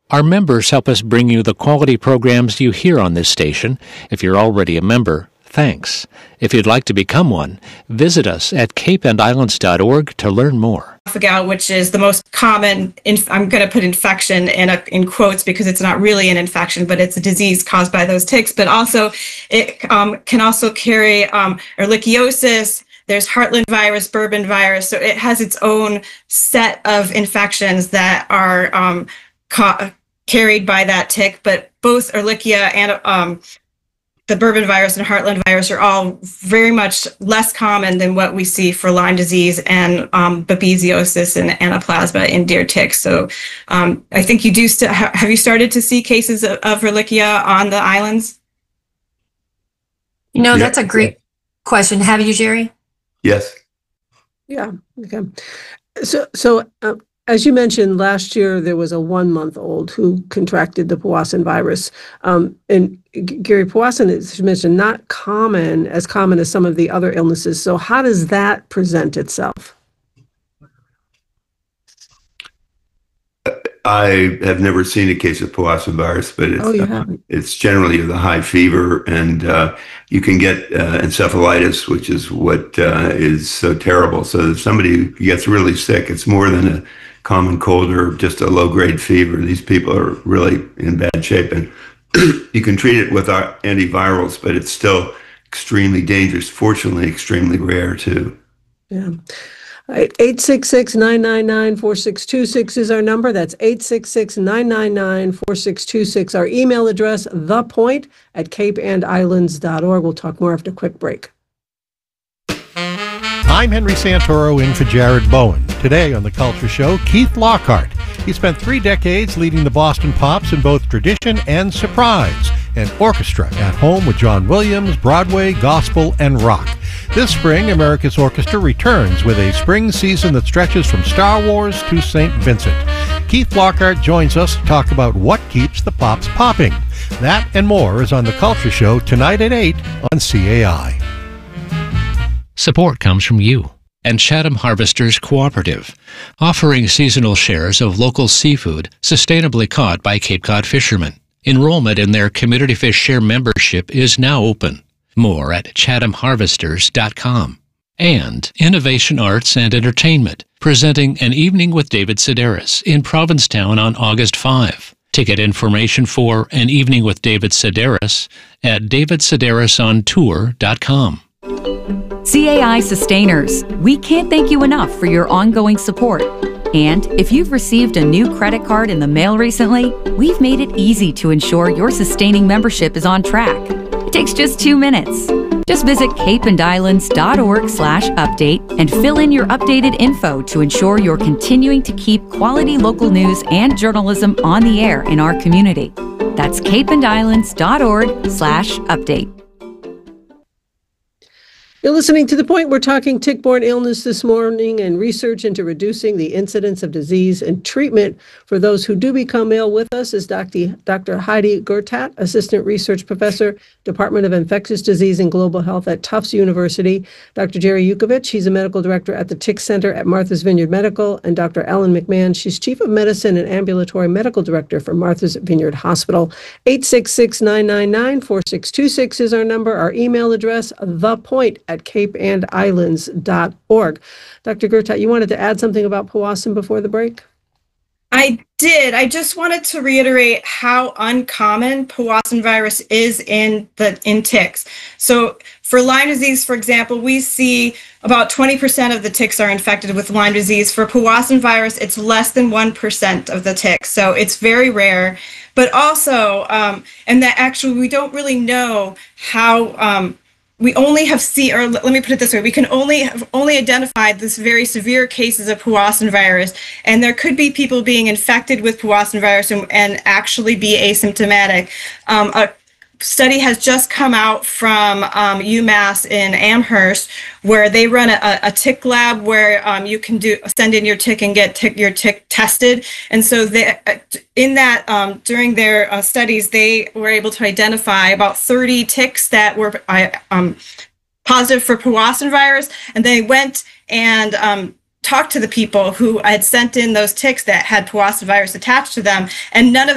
Our members help us bring you the quality programs you hear on this station. If you're already a member, thanks. If you'd like to become one, visit us at capeandislands.org to learn more. Alpha-gal, which is the most common, I'm going to put infection in quotes because it's not really an infection, but it's a disease caused by those ticks. But also, it can also carry ehrlichiosis. There's Heartland virus, Bourbon virus. So it has its own set of infections that are carried by that tick. But both Ehrlichia and the Bourbon virus and Heartland virus are all very much less common than what we see for Lyme disease and babesiosis and anaplasma in deer ticks. So I think you do have you started to see cases of Ehrlichia on the islands? That's a great question. Have you, Jerry? Yes. Yeah. Okay. So as you mentioned, last year there was a 1-month-old who contracted the Powassan virus. And Gary, Powassan is mentioned not as common as some of the other illnesses. So how does that present itself? I have never seen a case of Powassan virus, but it's generally the high fever, and you can get encephalitis, which is what is so terrible. So if somebody gets really sick, it's more than a common cold or just a low-grade fever. These people are really in bad shape, and you can treat it with our antivirals, but it's still extremely dangerous. Fortunately, extremely rare too. Yeah. 866-999-4626 is our number. That's 866-999-4626. Our email address, thepoint@capeandislands.org. We'll talk more after a quick break. I'm Henry Santoro in for Jared Bowen. Today on The Culture Show, Keith Lockhart. He spent 3 decades leading the Boston Pops in both tradition and surprise, and orchestra at home with John Williams, Broadway, gospel, and rock. This spring, America's Orchestra returns with a spring season that stretches from Star Wars to St. Vincent. Keith Lockhart joins us to talk about what keeps the Pops popping. That and more is on The Culture Show tonight at 8 on CAI. Support comes from you and Chatham Harvesters Cooperative, offering seasonal shares of local seafood sustainably caught by Cape Cod fishermen. Enrollment in their Community Fish Share membership is now open. More at chathamharvesters.com. And Innovation Arts and Entertainment, presenting An Evening with David Sedaris in Provincetown on August 5. Ticket information for An Evening with David Sedaris at davidsedarisontour.com. CAI Sustainers, we can't thank you enough for your ongoing support. And if you've received a new credit card in the mail recently, we've made it easy to ensure your sustaining membership is on track. It takes just 2 minutes. Just visit capeandislands.org/update and fill in your updated info to ensure you're continuing to keep quality local news and journalism on the air in our community. That's capeandislands.org/update. You're listening to The Point. We're talking tick-borne illness this morning and research into reducing the incidence of disease and treatment for those who do become ill. With us is Dr. Heidi Gurtat, Assistant Research Professor, Department of Infectious Disease and Global Health at Tufts University. Dr. Jerry Yukovich, he's a medical director at the Tick Center at Martha's Vineyard Medical. And Dr. Ellen McMahon, she's Chief of Medicine and Ambulatory Medical Director for Martha's Vineyard Hospital. 866-999-4626 is our number. Our email address, thepoint@capeandislands.org. Dr. Gurtat, you wanted to add something about Powassan before the break? I did. I just wanted to reiterate how uncommon Powassan virus is in ticks. So for Lyme disease, for example, we see about 20% of the ticks are infected with Lyme disease. For Powassan virus, it's less than 1% of the ticks. So it's very rare. But also, and that actually we don't really know how we only have or let me put it this way, we can only identified this very severe cases of Powassan virus, and there could be people being infected with Powassan virus and actually be asymptomatic. A study has just come out from UMass in Amherst, where they run a tick lab where you can send in your tick and get your tick tested. And so in that during their studies, they were able to identify about 30 ticks that were positive for Powassan virus, and they went and talked to the people who had sent in those ticks that had Powassan virus attached to them, and none of